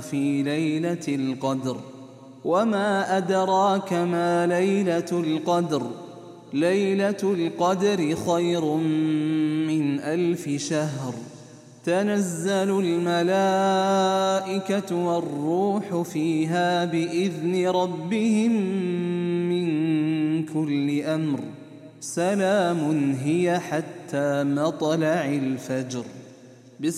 في ليلة القدر. وما أدراك ما ليلة القدر؟ ليلة القدر خير من 1000 شهر. تنزل الملائكة والروح فيها بإذن ربهم من كل أمر. سلام هي حتى مطلع الفجر.